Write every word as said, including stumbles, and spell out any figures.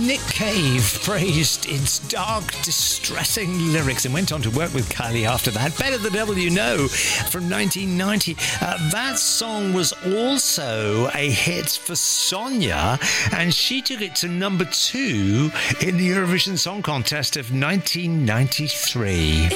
Nick Cave praised its dark, distressing lyrics and went on to work with Kylie after that. Better the Devil You Know from nineteen ninety. Uh, that song was also a hit for Sonia, and she took it to number two in the Eurovision Song Contest of nineteen ninety-three.